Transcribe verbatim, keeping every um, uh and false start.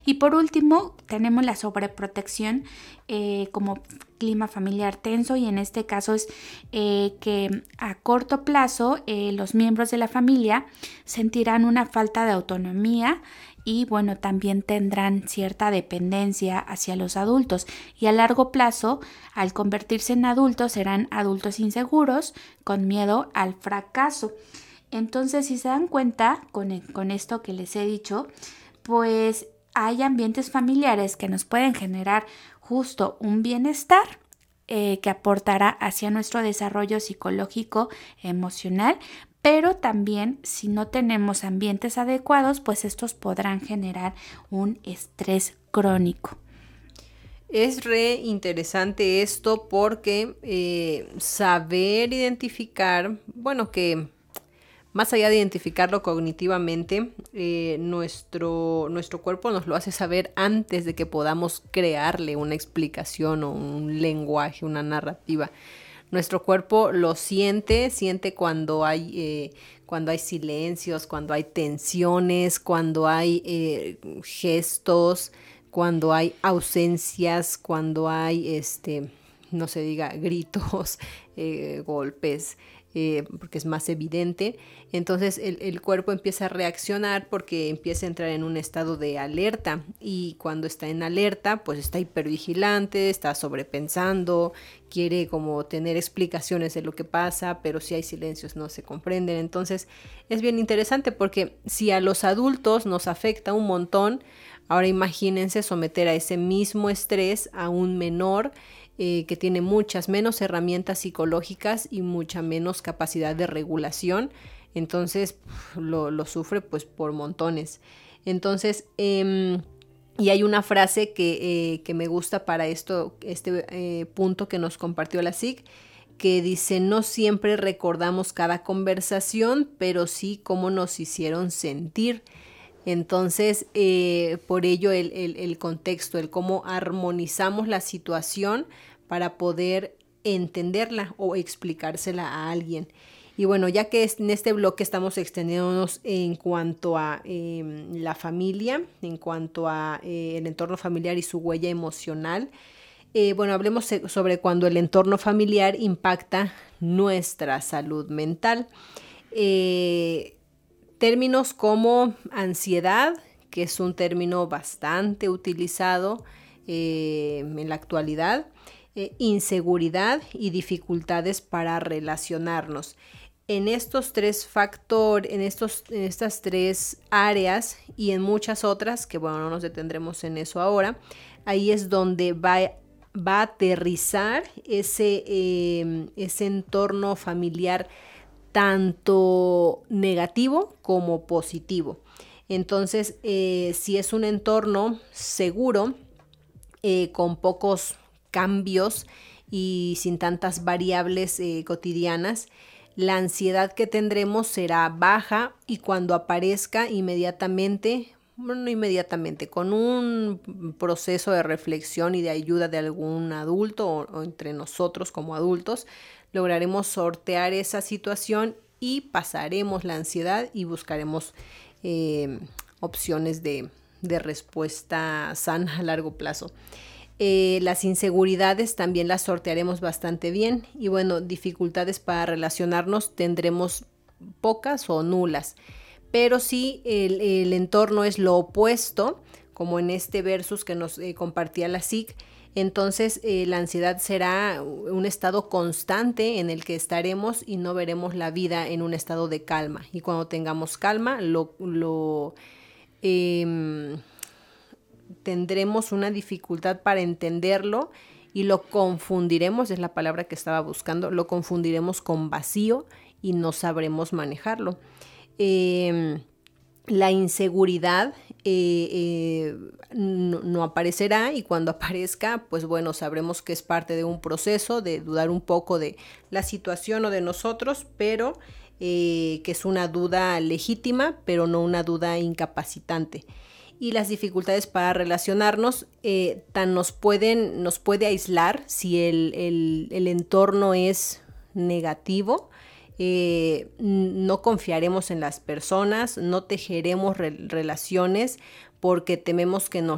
Y por último, tenemos la sobreprotección eh, como clima familiar tenso, y en este caso es eh, que a corto plazo eh, los miembros de la familia sentirán una falta de autonomía y bueno, también tendrán cierta dependencia hacia los adultos, y a largo plazo, al convertirse en adultos, serán adultos inseguros con miedo al fracaso. Entonces, si se dan cuenta con, con esto que les he dicho, pues hay ambientes familiares que nos pueden generar justo un bienestar eh, que aportará hacia nuestro desarrollo psicológico, emocional, pero también si no tenemos ambientes adecuados, pues estos podrán generar un estrés crónico. Es re interesante esto porque eh, saber identificar, bueno, que más allá de identificarlo cognitivamente, eh, nuestro, nuestro cuerpo nos lo hace saber antes de que podamos crearle una explicación o un lenguaje, una narrativa. Nuestro cuerpo lo siente, siente cuando hay, eh, cuando hay silencios, cuando hay tensiones, cuando hay eh, gestos, cuando hay ausencias, cuando hay, este, no se diga, gritos, eh, golpes. Eh, porque es más evidente. Entonces el, el cuerpo empieza a reaccionar porque empieza a entrar en un estado de alerta, y cuando está en alerta pues está hipervigilante, está sobrepensando, quiere como tener explicaciones de lo que pasa, pero si hay silencios no se comprenden. Entonces es bien interesante porque si a los adultos nos afecta un montón, ahora imagínense someter a ese mismo estrés a un menor Eh, que tiene muchas menos herramientas psicológicas y mucha menos capacidad de regulación. Entonces lo, lo sufre pues por montones. Entonces, eh, y hay una frase que, eh, que me gusta para esto, este eh, punto que nos compartió la S I C, que dice: no siempre recordamos cada conversación, pero sí cómo nos hicieron sentir. Entonces, eh, por ello el, el, el contexto, el cómo armonizamos la situación para poder entenderla o explicársela a alguien. Y bueno, ya que en este bloque estamos extendiéndonos en cuanto a eh, la familia, en cuanto a eh, el entorno familiar y su huella emocional, eh, bueno, hablemos sobre cuando el entorno familiar impacta nuestra salud mental. Eh, Términos como ansiedad, que es un término bastante utilizado eh, en la actualidad, eh, inseguridad y dificultades para relacionarnos. En estos tres factores, en, estos, en estas tres áreas y en muchas otras, que bueno, no nos detendremos en eso ahora, ahí es donde va, va a aterrizar ese, eh, ese entorno familiar tanto negativo como positivo. Entonces, eh, si es un entorno seguro, eh, con pocos cambios y sin tantas variables eh, cotidianas, la ansiedad que tendremos será baja, y cuando aparezca inmediatamente, bueno, no inmediatamente, con un proceso de reflexión y de ayuda de algún adulto o, o entre nosotros como adultos, lograremos sortear esa situación y pasaremos la ansiedad y buscaremos eh, opciones de, de respuesta sana a largo plazo. Eh, las inseguridades también las sortearemos bastante bien, y bueno, dificultades para relacionarnos tendremos pocas o nulas. Pero si el, el entorno es lo opuesto, como en este versus que nos eh, compartía la S I C, entonces eh, la ansiedad será un estado constante en el que estaremos y no veremos la vida en un estado de calma. Y cuando tengamos calma, lo, lo eh, tendremos una dificultad para entenderlo y lo confundiremos, es la palabra que estaba buscando, lo confundiremos con vacío y no sabremos manejarlo. Eh, la inseguridad eh, eh, no, no aparecerá, y cuando aparezca, pues bueno, sabremos que es parte de un proceso de dudar un poco de la situación o de nosotros, pero eh, que es una duda legítima, pero no una duda incapacitante. Y las dificultades para relacionarnos eh, tan nos pueden, nos puede aislar si el, el, el entorno es negativo. Eh, no confiaremos en las personas, no tejeremos re- relaciones porque tememos que nos